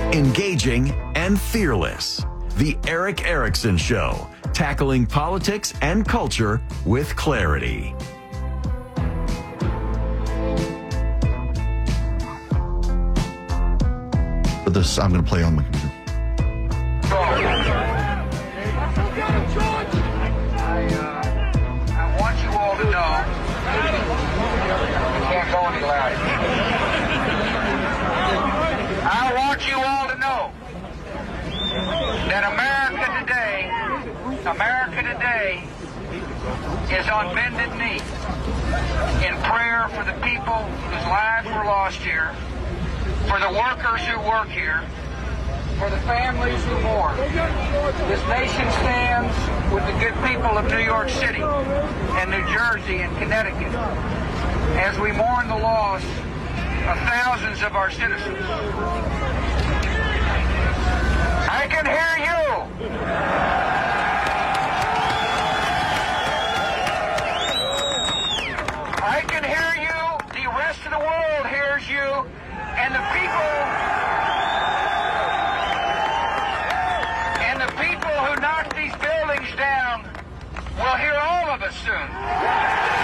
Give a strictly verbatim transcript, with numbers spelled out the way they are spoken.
Engaging and fearless. The Erick Erickson Show, tackling politics and culture with clarity. But this, I'm going to play on my computer. I, uh, I want you all to know, you can't go any louder. I want you all to know that America today, America today is on bended knee in prayer for the people whose lives were lost here, for the workers who work here, for the families who mourn. This nation stands with the good people of New York City and New Jersey and Connecticut as we mourn the loss of thousands of our citizens. I can hear you. I can hear you. The rest of the world hears you. And the people, and the people who knocked these buildings down will hear all of us soon.